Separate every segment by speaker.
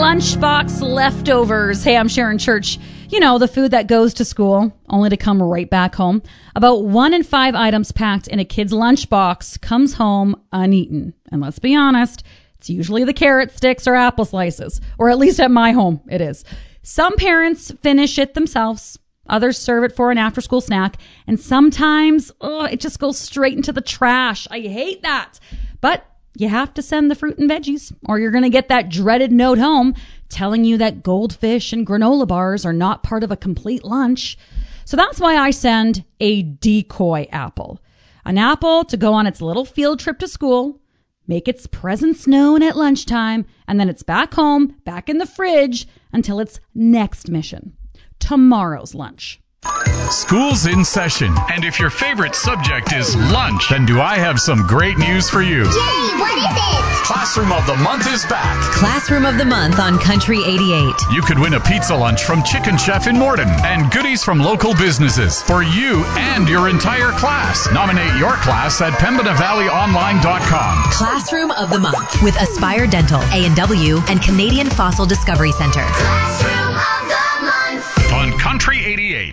Speaker 1: lunchbox leftovers. Hey, I'm Sharon Church. You know, the food that goes to school, only to come right back home. About 1 in 5 items packed in a kid's lunchbox comes home uneaten. And let's be honest, it's usually the carrot sticks or apple slices. Or at least at my home, it is. Some parents finish it themselves. Others serve it for an after-school snack. And sometimes, it just goes straight into the trash. I hate that. But you have to send the fruit and veggies, or you're going to get that dreaded note home telling you that goldfish and granola bars are not part of a complete lunch. So that's why I send a decoy apple. An apple to go on its little field trip to school, make its presence known at lunchtime, and then it's back home, back in the fridge, until its next mission, tomorrow's lunch.
Speaker 2: School's in session, and if your favorite subject is lunch, then do I have some great news for you.
Speaker 3: Yay, what is it?
Speaker 2: Classroom of the Month is back.
Speaker 4: Classroom of the Month on Country 88.
Speaker 2: You could win a pizza lunch from Chicken Chef in Morden and goodies from local businesses for you and your entire class. Nominate your class at PembinaValleyOnline.com.
Speaker 4: Classroom of the Month with Aspire Dental, A&W, and Canadian Fossil Discovery Center.
Speaker 3: Classroom of the Month.
Speaker 2: On Country 88.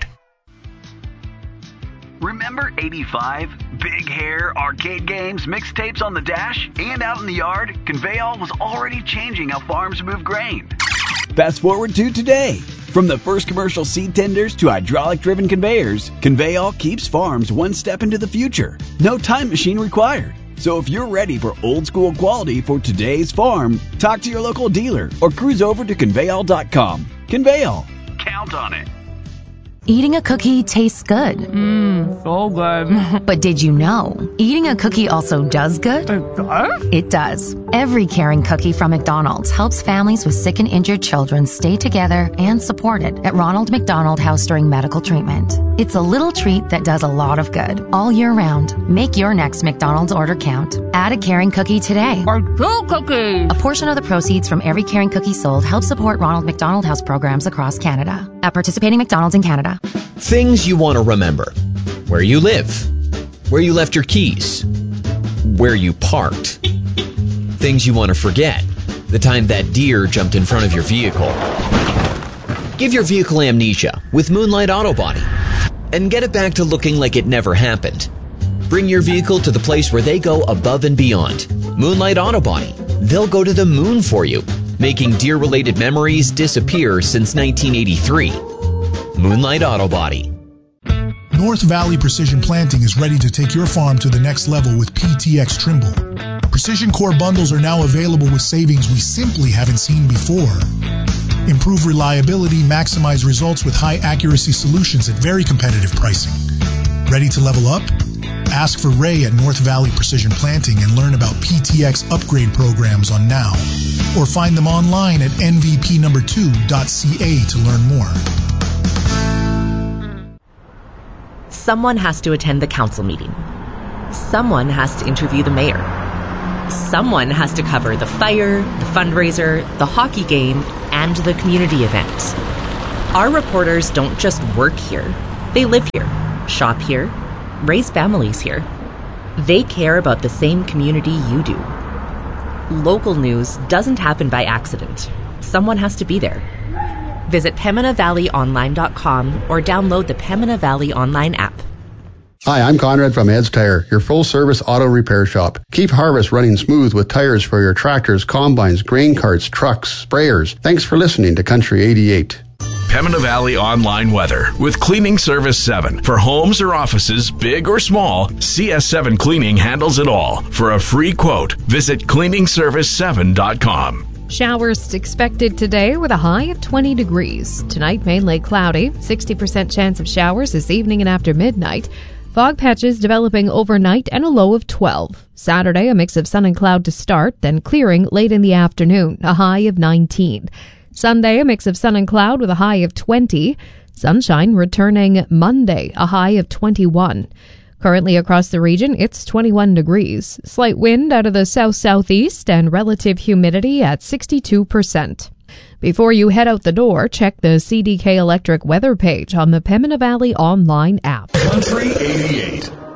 Speaker 5: Remember 85? Big hair, arcade games, mixtapes on the dash, and out in the yard? Conveyall was already changing how farms move grain.
Speaker 6: Fast forward to today. From the first commercial seed tenders to hydraulic-driven conveyors, Conveyall keeps farms one step into the future. No time machine required. So if you're ready for old-school quality for today's farm, talk to your local dealer or cruise over to Conveyall.com. Conveyall.
Speaker 5: Count on it.
Speaker 4: Eating a cookie tastes good.
Speaker 7: So good.
Speaker 4: But did you know, eating a cookie also does good?
Speaker 7: It does?
Speaker 4: It does. Every caring cookie from McDonald's helps families with sick and injured children stay together and supported at Ronald McDonald House during medical treatment. It's a little treat that does a lot of good all year round. Make your next McDonald's order count. Add a caring cookie today.
Speaker 7: Or 2 cookies.
Speaker 4: A portion of the proceeds from every caring cookie sold helps support Ronald McDonald House programs across Canada. At participating McDonald's in Canada.
Speaker 8: Things you want to remember. Where you live. Where you left your keys. Where you parked. Things you want to forget. The time that deer jumped in front of your vehicle. Give your vehicle amnesia with Moonlight Auto Body and get it back to looking like it never happened. Bring your vehicle to the place where they go above and beyond. Moonlight Auto Body. They'll go to the moon for you, making deer-related memories disappear since 1983. Moonlight Auto Body.
Speaker 9: North Valley Precision Planting is ready to take your farm to the next level with PTx Trimble. Precision Core bundles are now available with savings we simply haven't seen before. Improve reliability, maximize results with high accuracy solutions at very competitive pricing. Ready to level up? Ask for Ray at North Valley Precision Planting and learn about PTx upgrade programs on Now. Or find them online at nvp2.ca to learn more.
Speaker 10: Someone has to attend the council meeting. Someone has to interview the mayor. Someone has to cover the fire, the fundraiser, the hockey game, and the community event. Our reporters don't just work here. They live here, shop here, raise families here. They care about the same community you do. Local news doesn't happen by accident. Someone has to be there. Visit PembinaValleyOnline.com or download the Pembina Valley Online app.
Speaker 11: Hi, I'm Conrad from Ed's Tire, your full-service auto repair shop. Keep harvest running smooth with tires for your tractors, combines, grain carts, trucks, sprayers. Thanks for listening to Country 88.
Speaker 2: Pembina Valley Online Weather with Cleaning Service 7. For homes or offices, big or small, CS7 Cleaning handles it all. For a free quote, visit cleaningservice7.com.
Speaker 12: Showers expected today with a high of 20 degrees. Tonight, mainly cloudy. 60% chance of showers this evening and after midnight. Fog patches developing overnight and a low of 12. Saturday, a mix of sun and cloud to start, then clearing late in the afternoon, a high of 19. Sunday, a mix of sun and cloud with a high of 20. Sunshine returning Monday, a high of 21. Currently across the region, it's 21 degrees. Slight wind out of the south-southeast and relative humidity at 62%. Before you head out the door, check the CDK Electric weather page on the Pembina Valley Online app.
Speaker 2: Country 88.